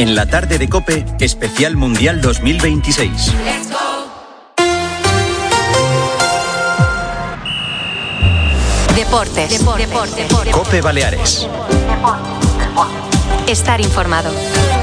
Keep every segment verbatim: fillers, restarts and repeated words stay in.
En la tarde de COPE, especial Mundial dos mil veintiséis. Deportes. Deportes. Deportes. COPE Baleares. Estar informado.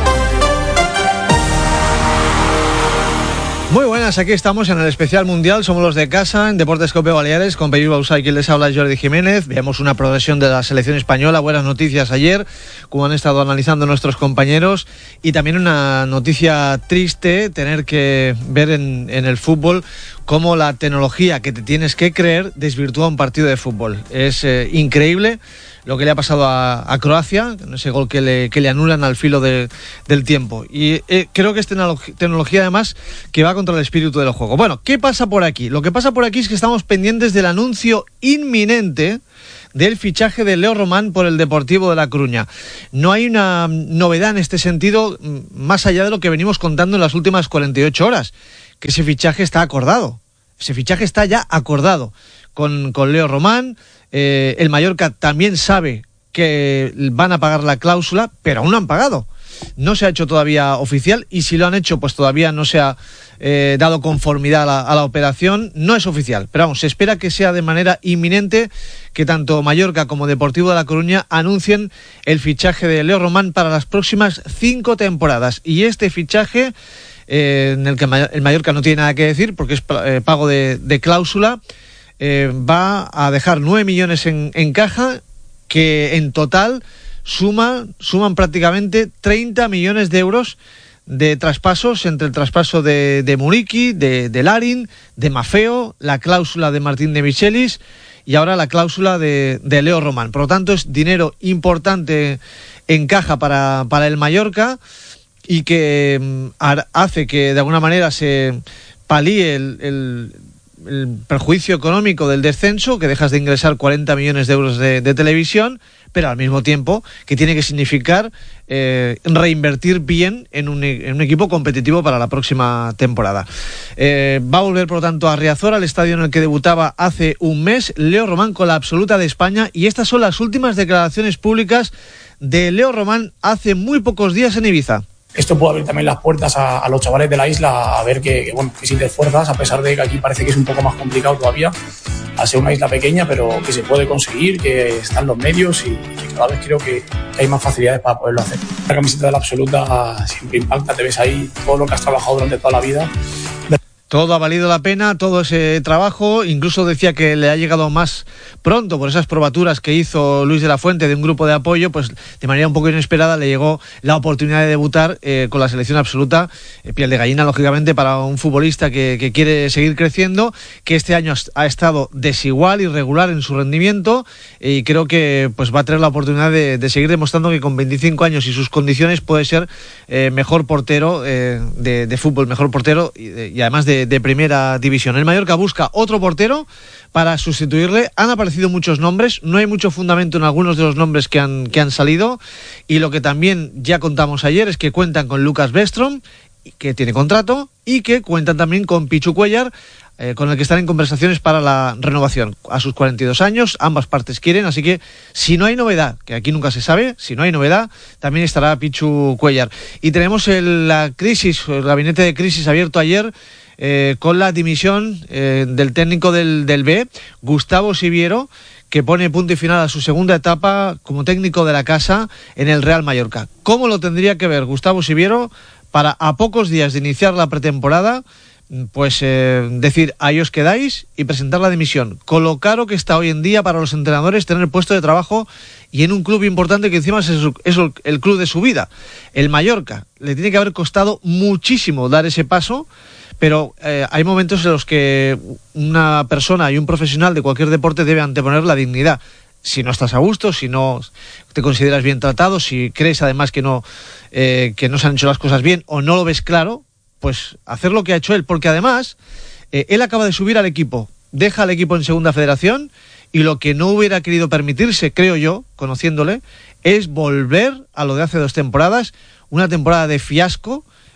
Muy buenas, aquí estamos en el especial mundial, somos los de casa, en Deportes COPE Baleares, con Peyu Bausá y quien les habla Jordi Jiménez. Veamos una progresión de la selección española, buenas noticias ayer, como han estado analizando nuestros compañeros, y también una noticia triste, tener que ver en, en el fútbol cómo la tecnología que te tienes que creer desvirtúa un partido de fútbol. Es eh, increíble lo que le ha pasado a, a Croacia, en ese gol que le, que le anulan al filo de, del tiempo. Y eh, creo que es tecnología, tecnología además que va contra el espíritu del juego. Bueno, ¿qué pasa por aquí? Lo que pasa por aquí es que estamos pendientes del anuncio inminente del fichaje de Leo Román por el Deportivo de La Coruña. No hay una novedad en este sentido, más allá de lo que venimos contando en las últimas cuarenta y ocho horas, que ese fichaje está acordado. Ese fichaje está ya acordado con, con Leo Román. Eh, el Mallorca también sabe que van a pagar la cláusula, pero aún no han pagado. No se ha hecho todavía oficial, y si lo han hecho, pues todavía no se ha eh, dado conformidad a la, a la operación. No es oficial, pero vamos, se espera que sea de manera inminente, que tanto Mallorca como Deportivo de La Coruña anuncien el fichaje de Leo Román para las próximas cinco temporadas. Y este fichaje, eh, en el que el Mallorca no tiene nada que decir, porque es eh, pago de, de cláusula, Eh, va a dejar nueve millones en, en caja, que en total suma, suman prácticamente treinta millones de euros de traspasos, entre el traspaso de, de Muriqui, de, de Larin, de Maffeo, la cláusula de Martín de Michelis y ahora la cláusula de, de Leo Román. Por lo tanto, es dinero importante en caja para, para el Mallorca, y que um, hace que de alguna manera se palíe el, el el perjuicio económico del descenso, que dejas de ingresar cuarenta millones de euros de, de televisión, pero al mismo tiempo que tiene que significar eh, reinvertir bien en un, en un equipo competitivo para la próxima temporada. Eh, va a volver, por lo tanto, a Riazor, al estadio en el que debutaba hace un mes, Leo Román con la absoluta de España, y estas son las últimas declaraciones públicas de Leo Román hace muy pocos días en Ibiza. Esto puede abrir también las puertas a, a los chavales de la isla a ver que, que, bueno, que si te esfuerzas, a pesar de que aquí parece que es un poco más complicado todavía, al ser una isla pequeña, pero que se puede conseguir, que están los medios y, y que cada vez creo que, que hay más facilidades para poderlo hacer. La camiseta de la absoluta siempre impacta, te ves ahí todo lo que has trabajado durante toda la vida. Todo ha valido la pena, todo ese trabajo. Incluso decía que le ha llegado más pronto por esas probaturas que hizo Luis de la Fuente de un grupo de apoyo, pues de manera un poco inesperada le llegó la oportunidad de debutar eh, con la selección absoluta. Eh, piel de gallina, lógicamente, para un futbolista que, que quiere seguir creciendo, que este año ha estado desigual, irregular en su rendimiento, eh, y creo que pues va a tener la oportunidad de, de seguir demostrando que con veinticinco años y sus condiciones puede ser eh, mejor portero eh, de, de fútbol, mejor portero y, de, y además de de primera división. El Mallorca busca otro portero para sustituirle. Han aparecido muchos nombres, no hay mucho fundamento en algunos de los nombres que han, que han salido, y lo que también ya contamos ayer es que cuentan con Lucas Bestrom, que tiene contrato, y que cuentan también con Pichu Cuéllar, eh, con el que están en conversaciones para la renovación. A sus cuarenta y dos años, ambas partes quieren, así que si no hay novedad, que aquí nunca se sabe, si no hay novedad, también estará Pichu Cuéllar. Y tenemos el, la crisis, el gabinete de crisis abierto ayer, Eh, con la dimisión eh, del técnico del, del B, Gustavo Siviero, que pone punto y final a su segunda etapa como técnico de la casa en el Real Mallorca. ¿Cómo lo tendría que ver Gustavo Siviero para, a pocos días de iniciar la pretemporada, pues eh, decir ahí os quedáis y presentar la dimisión? Con lo caro que está hoy en día para los entrenadores tener puesto de trabajo y en un club importante que encima es, el, es el club de su vida, el Mallorca. Le tiene que haber costado muchísimo dar ese paso, pero eh, hay momentos en los que una persona y un profesional de cualquier deporte debe anteponer la dignidad. Si no estás a gusto, si no te consideras bien tratado, si crees además que no, eh, que no se han hecho las cosas bien o no lo ves claro, pues hacer lo que ha hecho él, porque además eh, él acaba de subir al equipo, deja al equipo en segunda federación, y lo que no hubiera querido permitirse, creo yo, conociéndole, es volver a lo de hace dos temporadas, una temporada de fiasco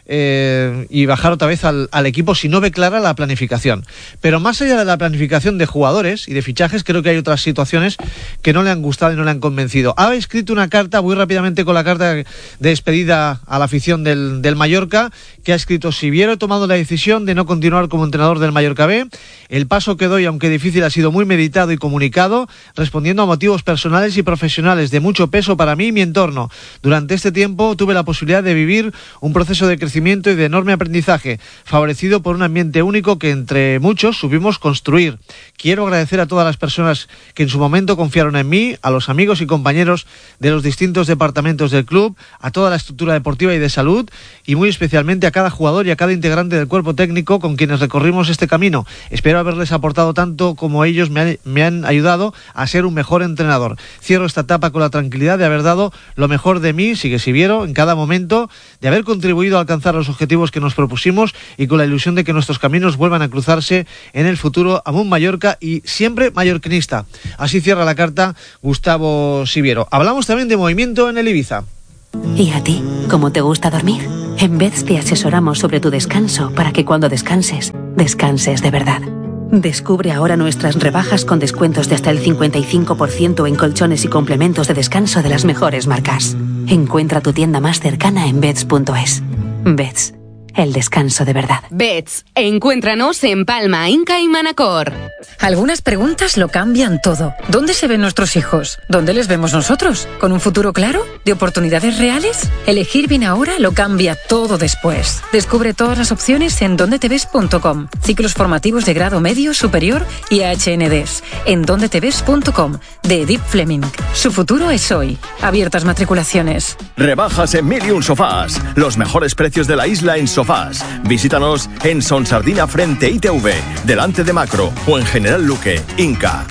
eh, y bajar otra vez al, al equipo si no ve clara la planificación. Pero más allá de la planificación de jugadores y de fichajes, creo que hay otras situaciones que no le han gustado y no le han convencido. Ha escrito una carta, voy rápidamente con la carta de despedida a la afición del, del Mallorca, que ha escrito: Siviero, he tomado la decisión de no continuar como entrenador del Mallorca B. El paso que doy, aunque difícil, ha sido muy meditado y comunicado, respondiendo a motivos personales y profesionales de mucho peso para mí y mi entorno. Durante este tiempo tuve la posibilidad de vivir un proceso de crecimiento y de enorme aprendizaje, favorecido por un ambiente único que entre muchos supimos construir. Quiero agradecer a todas las personas que en su momento confiaron en mí, a los amigos y compañeros de los distintos departamentos del club, a toda la estructura deportiva y de salud, y muy especialmente a cada jugador y a cada integrante del cuerpo técnico con quienes recorrimos este camino. Espero haberles aportado tanto como ellos me han, me han ayudado a ser un mejor entrenador. Cierro esta etapa con la tranquilidad de haber dado lo mejor de mí, sigue Siviero, en cada momento, de haber contribuido a alcanzar los objetivos que nos propusimos y con la ilusión de que nuestros caminos vuelvan a cruzarse en el futuro a un Mallorca y siempre mallorquinista. Así cierra la carta Gustavo Siviero. Hablamos también de movimiento en el Ibiza. ¿Y a ti? ¿Cómo te gusta dormir? En Beds te asesoramos sobre tu descanso para que cuando descanses, descanses de verdad. Descubre ahora nuestras rebajas con descuentos de hasta el cincuenta y cinco por ciento en colchones y complementos de descanso de las mejores marcas. Encuentra tu tienda más cercana en beds punto es. Beds, el descanso de verdad. Beds, encuéntranos en Palma, Inca y Manacor. Algunas preguntas lo cambian todo. ¿Dónde se ven nuestros hijos? ¿Dónde les vemos nosotros? ¿Con un futuro claro? ¿De oportunidades reales? Elegir bien ahora lo cambia todo después. Descubre todas las opciones en donde te ves punto com. Ciclos formativos de grado medio, superior y H N Ds. En donde te ves punto com, de Edith Fleming. Su futuro es hoy. Abiertas matriculaciones. Rebajas en Mil y Un Sofás. Los mejores precios de la isla en sofás. Visítanos en Sonsardina frente I T V, delante de Macro o en General Luque, Inca.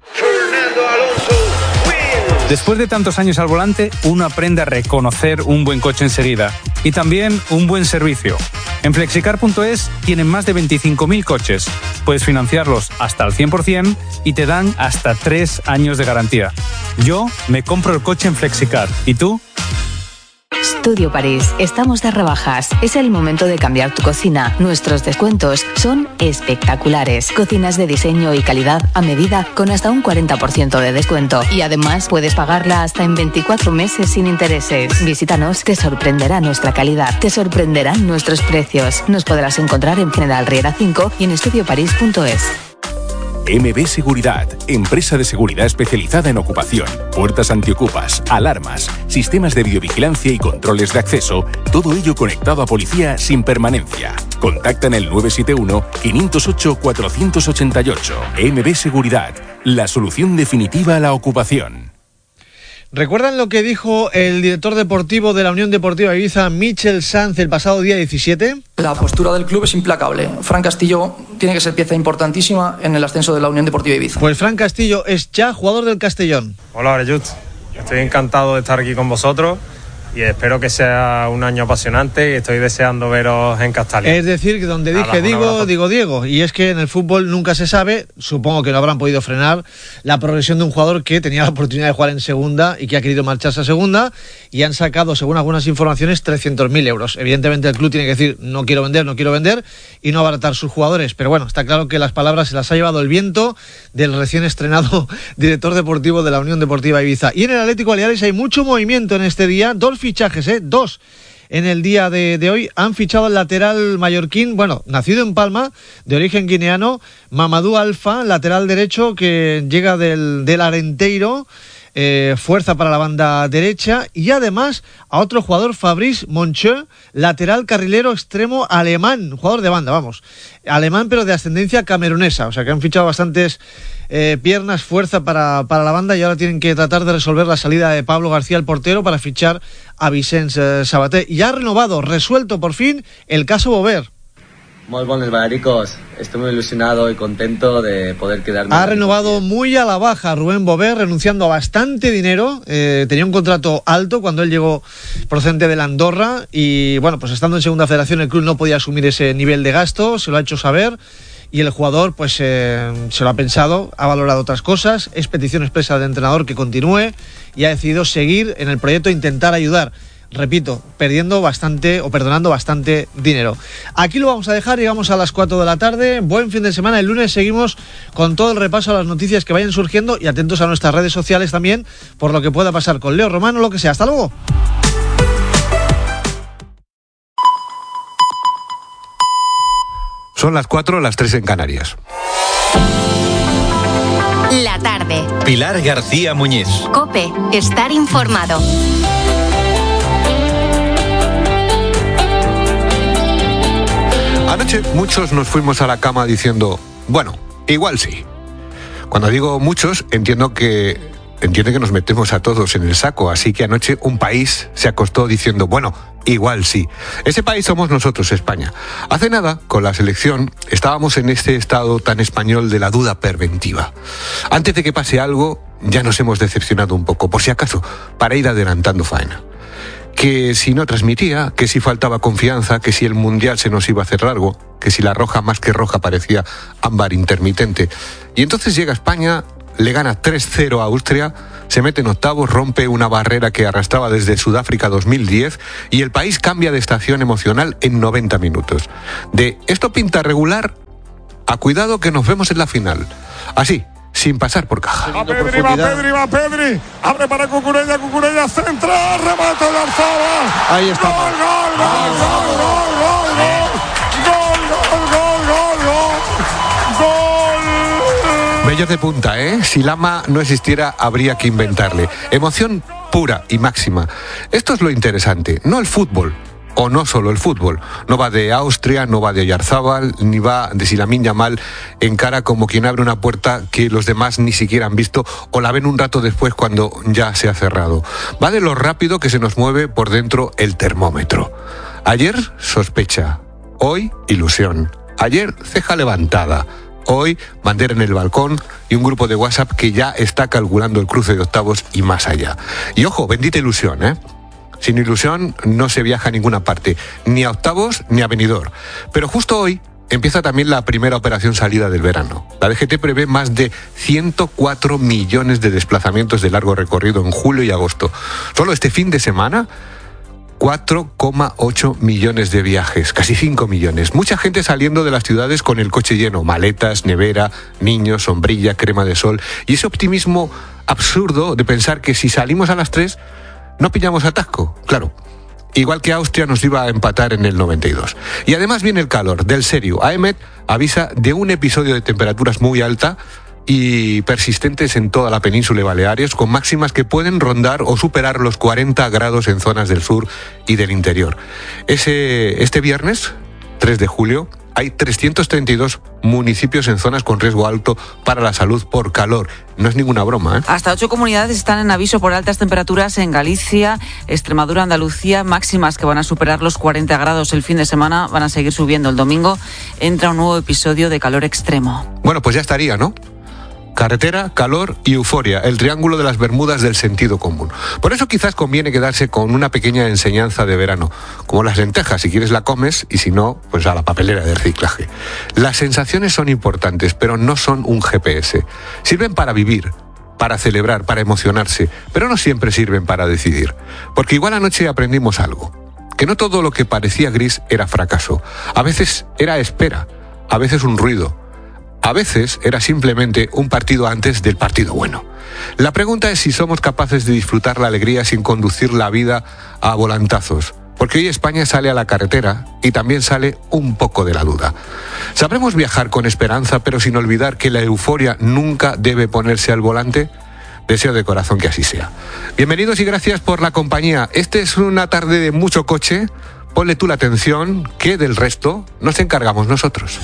Después de tantos años al volante, uno aprende a reconocer un buen coche enseguida y también un buen servicio. En flexicar punto es tienen más de veinticinco mil coches. Puedes financiarlos hasta el cien por ciento y te dan hasta tres años de garantía. Yo me compro el coche en Flexicar. ¿Y tú? Studio París, estamos de rebajas. Es el momento de cambiar tu cocina. Nuestros descuentos son espectaculares. Cocinas de diseño y calidad a medida con hasta un cuarenta por ciento de descuento. Y además puedes pagarla hasta en veinticuatro meses sin intereses. Visítanos, te sorprenderá nuestra calidad, te sorprenderán nuestros precios. Nos podrás encontrar en General Riera cinco y en studio parís punto es. M B Seguridad, empresa de seguridad especializada en ocupación, puertas antiocupas, alarmas, sistemas de videovigilancia y controles de acceso, todo ello conectado a policía sin permanencia. Contacta en el nueve siete uno, cinco cero ocho, cuatro ocho ocho. M B Seguridad, la solución definitiva a la ocupación. ¿Recuerdan lo que dijo el director deportivo de la Unión Deportiva Ibiza, Michel Sanz, el pasado día diecisiete? La postura del club es implacable. Fran Castillo tiene que ser pieza importantísima en el ascenso de la Unión Deportiva Ibiza. Pues Fran Castillo es ya jugador del Castellón. Hola, Arayut. Estoy encantado de estar aquí con vosotros y espero que sea un año apasionante y estoy deseando veros en Castalia. Es decir, que donde Nada, dije digo, digo Diego. Y es que en el fútbol nunca se sabe, supongo que no habrán podido frenar la progresión de un jugador que tenía la oportunidad de jugar en segunda y que ha querido marcharse a segunda, y han sacado, según algunas informaciones, trescientos mil euros. Evidentemente el club tiene que decir, no quiero vender, no quiero vender, y no abaratar sus jugadores. Pero bueno, está claro que las palabras se las ha llevado el viento del recién estrenado director deportivo de la Unión Deportiva Ibiza. Y en el Atlético Baleares hay mucho movimiento en este día, dos fichajes, ¿eh? Dos. En el día de, de hoy han fichado al lateral mallorquín, bueno, nacido en Palma, de origen guineano, Mamadou Alfa, lateral derecho que llega del, del Arenteiro, eh, fuerza para la banda derecha, y además a otro jugador, Fabrice Moncheux, lateral carrilero extremo alemán, jugador de banda, vamos, alemán pero de ascendencia camerunesa, o sea que han fichado bastantes eh, piernas, fuerza para, para la banda, y ahora tienen que tratar de resolver la salida de Pablo García, el portero, para fichar a Vicens eh, Sabaté. Y ha renovado, resuelto por fin, el caso Bover. Muy buenos Balaricos, estoy muy ilusionado y contento de poder quedarme. Ha renovado muy a la baja Rubén Bover, renunciando a bastante dinero. Eh, tenía un contrato alto cuando él llegó procedente de la Andorra y bueno, pues estando en segunda federación el club no podía asumir ese nivel de gasto, se lo ha hecho saber y el jugador pues eh, se lo ha pensado, ha valorado otras cosas, es petición expresa del entrenador que continúe y ha decidido seguir en el proyecto e intentar ayudar. repito, perdiendo bastante o perdonando bastante dinero. Aquí lo vamos a dejar, llegamos a las cuatro de la tarde, buen fin de semana, el lunes seguimos con todo el repaso a las noticias que vayan surgiendo y atentos a nuestras redes sociales también por lo que pueda pasar con Leo Romano, lo que sea. Hasta luego. Son las cuatro, las tres en Canarias. La tarde. Pilar García Muñiz. COPE, estar informado. Anoche muchos nos fuimos a la cama diciendo, bueno, igual sí. Cuando digo muchos, entiendo que entiende que nos metemos a todos en el saco, así que anoche un país se acostó diciendo, bueno, igual sí. Ese país somos nosotros, España. Hace nada, con la selección, estábamos en este estado tan español de la duda preventiva. Antes de que pase algo, ya nos hemos decepcionado un poco, por si acaso, para ir adelantando faena. Que si no transmitía, que si faltaba confianza, que si el Mundial se nos iba a hacer largo, que si la roja más que roja parecía ámbar intermitente. Y entonces llega España, le gana tres cero a Austria, se mete en octavos, rompe una barrera que arrastraba desde Sudáfrica dos mil diez y el país cambia de estación emocional en noventa minutos. De esto pinta regular a cuidado que nos vemos en la final. Así, sin pasar por caja. Va Pedri, va Pedri, va Pedri. Abre para Cucurella, Cucurella centra, remate de Arzabal. Ahí está. Gol, gol, gol, gol, gol, gol, gol, gol, gol, gol, gol, gol. Bello de punta, ¿eh? Si Lama no existiera, habría que inventarle. Emoción pura y máxima. Esto es lo interesante, no el fútbol. O no solo el fútbol. No va de Austria, no va de Oyarzábal, ni va de si Lamine Yamal encara como quien abre una puerta que los demás ni siquiera han visto o la ven un rato después cuando ya se ha cerrado. Va de lo rápido que se nos mueve por dentro el termómetro. Ayer, sospecha. Hoy, ilusión. Ayer, ceja levantada. Hoy, bandera en el balcón y un grupo de WhatsApp que ya está calculando el cruce de octavos y más allá. Y ojo, bendita ilusión, ¿eh? Sin ilusión no se viaja a ninguna parte, ni a octavos ni a Benidorm. Pero justo hoy empieza también la primera operación salida del verano. La D G T prevé más de ciento cuatro millones de desplazamientos de largo recorrido en julio y agosto. Solo este fin de semana, cuatro coma ocho millones de viajes, casi cinco millones. Mucha gente saliendo de las ciudades con el coche lleno, maletas, nevera, niños, sombrilla, crema de sol. Y ese optimismo absurdo de pensar que si salimos a las tres... no pillamos atasco, claro. Igual que Austria nos iba a empatar en el noventa y dos. Y además viene el calor, del serio. A E M E T avisa de un episodio de temperaturas muy alta y persistentes en toda la península y Baleares, con máximas que pueden rondar o superar los cuarenta grados en zonas del sur y del interior. Ese, este viernes, tres de julio, hay trescientos treinta y dos municipios en zonas con riesgo alto para la salud por calor. No es ninguna broma, ¿eh? Hasta ocho comunidades están en aviso por altas temperaturas en Galicia, Extremadura, Andalucía, máximas que van a superar los cuarenta grados el fin de semana, van a seguir subiendo. El domingo entra un nuevo episodio de calor extremo. Bueno, pues ya estaría, ¿no? Carretera, calor y euforia, el triángulo de las Bermudas del sentido común. Por eso quizás conviene quedarse con una pequeña enseñanza de verano, como las lentejas, si quieres la comes y si no, pues a la papelera de reciclaje. Las sensaciones son importantes, pero no son un G P S. Sirven para vivir, para celebrar, para emocionarse, pero no siempre sirven para decidir. Porque igual anoche aprendimos algo, que no todo lo que parecía gris era fracaso. A veces era espera, a veces un ruido. A veces era simplemente un partido antes del partido bueno. La pregunta es si somos capaces de disfrutar la alegría sin conducir la vida a volantazos. Porque hoy España sale a la carretera y también sale un poco de la duda. ¿Sabremos viajar con esperanza pero sin olvidar que la euforia nunca debe ponerse al volante? Deseo de corazón que así sea. Bienvenidos y gracias por la compañía. Esta es una tarde de mucho coche. Ponle tú la atención, que del resto nos encargamos nosotros.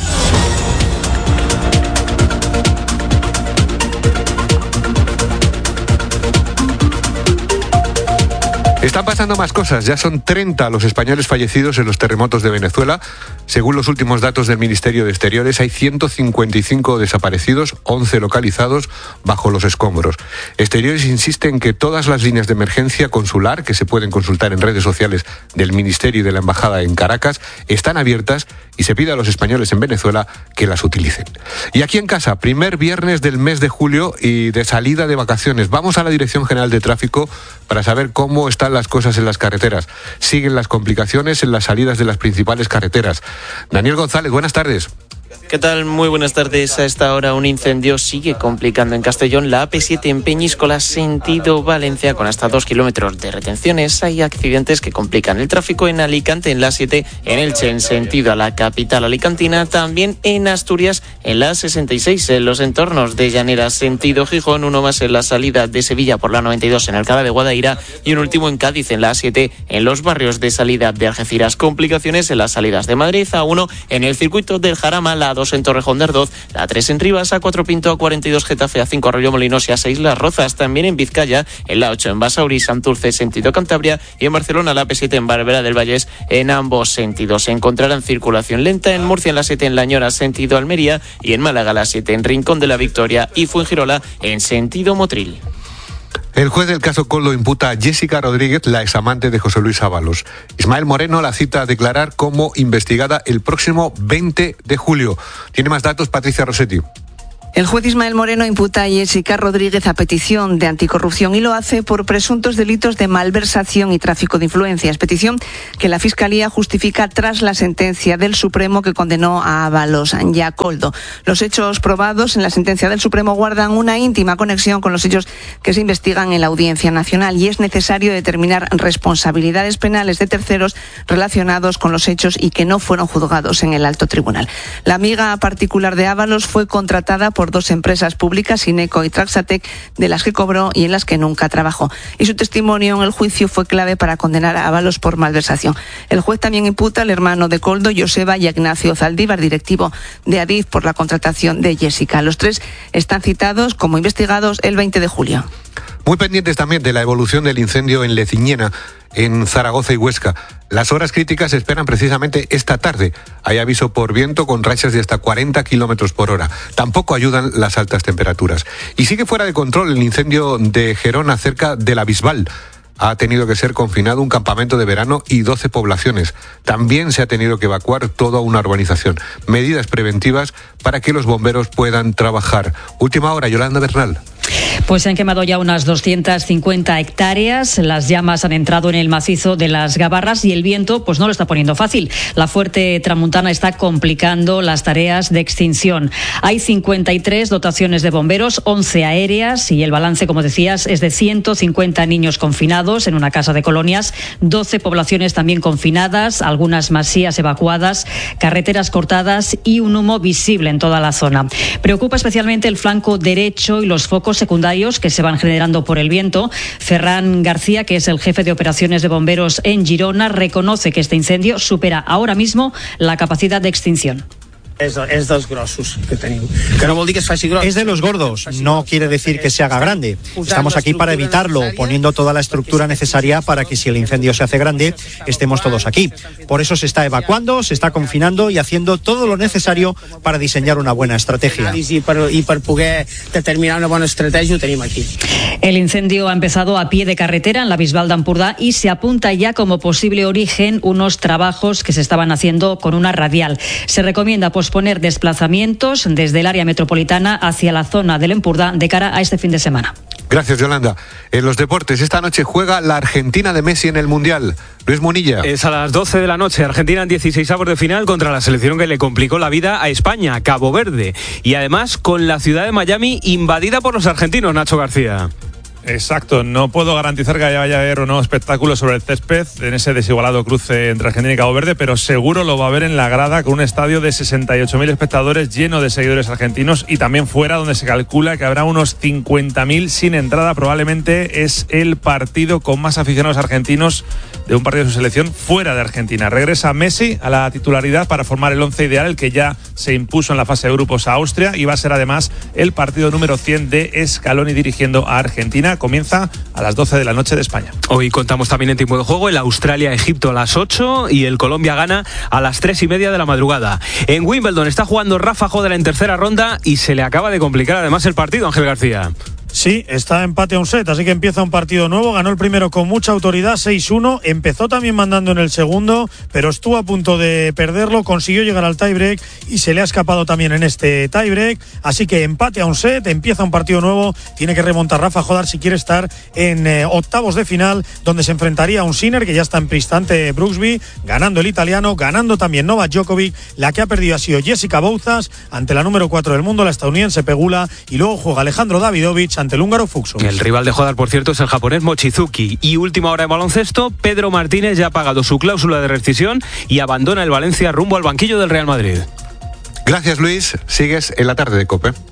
Están pasando más cosas, ya son treinta los españoles fallecidos en los terremotos de Venezuela. Según los últimos datos del Ministerio de Exteriores, hay ciento cincuenta y cinco desaparecidos, once localizados bajo los escombros. Exteriores insiste en que todas las líneas de emergencia consular, que se pueden consultar en redes sociales del Ministerio y de la Embajada en Caracas, están abiertas y se pide a los españoles en Venezuela que las utilicen. Y aquí en casa, primer viernes del mes de julio y de salida de vacaciones. Vamos a la Dirección General de Tráfico para saber cómo está van las cosas en las carreteras. Siguen las complicaciones en las salidas de las principales carreteras. Daniel González, buenas tardes. ¿Qué tal? Muy buenas tardes. A esta hora un incendio sigue complicando en Castellón la A P siete en Peñíscola, sentido Valencia, con hasta dos kilómetros de retenciones. Hay accidentes que complican el tráfico en Alicante, en la A siete, en Elche, en sentido a la capital alicantina. También en Asturias, en la A sesenta y seis, en los entornos de Llanera, sentido Gijón. Uno más en la salida de Sevilla por la noventa y dos, en Alcalá de Guadaira. Y un último en Cádiz, en la A siete, en los barrios de salida de Algeciras. Complicaciones en las salidas de Madrid. A uno en el circuito del Jarama, la A dos en Torrejón de Ardoz, la A tres en Rivas, A cuatro Pinto, A cuarenta y dos Getafe, A cinco Arroyo-Molinos y A seis Las Rozas. También en Vizcaya, en la ocho en Basauri, Santurce, sentido Cantabria, y en Barcelona la A P siete en Barberá del Vallés, en ambos sentidos. Se encontrarán circulación lenta en Murcia, en la siete en Lañora, sentido Almería, y en Málaga la siete en Rincón de la Victoria y Fuengirola, en sentido Motril. El juez del caso Coldo imputa a Jessica Rodríguez, la examante de José Luis Ábalos. Ismael Moreno la cita a declarar como investigada el próximo veinte de julio. Tiene más datos Patricia Rossetti. El juez Ismael Moreno imputa a Jessica Rodríguez a petición de anticorrupción y lo hace por presuntos delitos de malversación y tráfico de influencias, petición que la Fiscalía justifica tras la sentencia del Supremo que condenó a Ábalos y a Coldo. Los hechos probados en la sentencia del Supremo guardan una íntima conexión con los hechos que se investigan en la Audiencia Nacional y es necesario determinar responsabilidades penales de terceros relacionados con los hechos y que no fueron juzgados en el alto tribunal. La amiga particular de Ábalos fue contratada por por dos empresas públicas, Ineco y Traxatec, de las que cobró y en las que nunca trabajó. Y su testimonio en el juicio fue clave para condenar a Ábalos por malversación. El juez también imputa al hermano de Coldo, Joseba, y a Ignacio Zaldívar, directivo de Adif, por la contratación de Jessica. Los tres están citados como investigados el veinte de julio. Muy pendientes también de la evolución del incendio en Leciñena, en Zaragoza y Huesca. Las horas críticas se esperan precisamente esta tarde. Hay aviso por viento con rachas de hasta cuarenta kilómetros por hora. Tampoco ayudan las altas temperaturas. Y sigue fuera de control el incendio de Gerona, cerca de la Bisbal. Ha tenido que ser confinado un campamento de verano y doce poblaciones. También se ha tenido que evacuar toda una urbanización. Medidas preventivas para que los bomberos puedan trabajar. Última hora, Yolanda Bernal. Pues se han quemado ya unas doscientas cincuenta hectáreas. Las llamas han entrado en el macizo de las Gabarras y el viento pues no lo está poniendo fácil. La fuerte tramuntana está complicando las tareas de extinción. Hay cincuenta y tres dotaciones de bomberos, once aéreas y el balance, como decías, es de ciento cincuenta niños confinados en una casa de colonias, doce poblaciones también confinadas, algunas masías evacuadas, carreteras cortadas y un humo visible en toda la zona. Preocupa especialmente el flanco derecho y los focos secundarios que se van generando por el viento. Ferran García, que es el jefe de operaciones de bomberos en Girona, reconoce que este incendio supera ahora mismo la capacidad de extinción. És, és dels grossos que tenim. Que no vol dir que es faci gros. Es de los gordos, no quiere decir que se haga grande. Estamos aquí para evitarlo, poniendo toda la estructura necesaria para que si el incendio se hace grande, estemos todos aquí. Por eso se está evacuando, se está confinando y haciendo todo lo necesario para diseñar una buena estrategia. I per, i per poder determinar una buena estrategia ho tenim aquí. El incendio ha empezado a pie de carretera en la Bisbal de Ampurdá y se apunta ya como posible origen unos trabajos que se estaban haciendo con una radial. Se recomienda posponer desplazamientos desde el área metropolitana hacia la zona del Empurdá de cara a este fin de semana. Gracias, Yolanda. En los deportes, esta noche juega la Argentina de Messi en el Mundial. Luis Munilla. Es a las doce de la noche. Argentina en dieciseisavos de final contra la selección que le complicó la vida a España, Cabo Verde. Y además con la ciudad de Miami invadida por los argentinos, Nacho García. Exacto, no puedo garantizar que vaya a haber o no espectáculo sobre el césped en ese desigualado cruce entre Argentina y Cabo Verde, pero seguro lo va a haber en la grada con un estadio de sesenta y ocho mil espectadores lleno de seguidores argentinos y también fuera, donde se calcula que habrá unos cincuenta mil sin entrada. Probablemente es el partido con más aficionados argentinos de un partido de su selección fuera de Argentina. Regresa Messi a la titularidad para formar el once ideal, el que ya se impuso en la fase de grupos a Austria, y va a ser además el partido número cien de Scaloni dirigiendo a Argentina. Comienza a las doce de la noche de España. Hoy contamos también en tiempo de juego el Australia-Egipto a las ocho y el Colombia-Ghana a las tres y media de la madrugada. En Wimbledon está jugando Rafa Nadal en tercera ronda y se le acaba de complicar además el partido, Ángel García. Sí, está empate a un set, así que empieza un partido nuevo. Ganó el primero con mucha autoridad, seis uno. Empezó también mandando en el segundo, pero estuvo a punto de perderlo. Consiguió llegar al tiebreak y se le ha escapado también en este tiebreak. Así que empate a un set, empieza un partido nuevo. Tiene que remontar Rafa Jodar si quiere estar en eh, octavos de final, donde se enfrentaría a un Sinner que ya está en pista ante Brooksby, ganando el italiano, ganando también Novak Djokovic. La que ha perdido ha sido Jessica Bouzas ante la número cuatro del mundo, la estadounidense Pegula, y luego juega Alejandro Davidovich ante el húngaro Fuxo. El rival de Jodar, por cierto, es el japonés Mochizuki. Y última hora de baloncesto, Pedro Martínez ya ha pagado su cláusula de rescisión y abandona el Valencia rumbo al banquillo del Real Madrid. Gracias, Luis. Sigues en la tarde de COPE.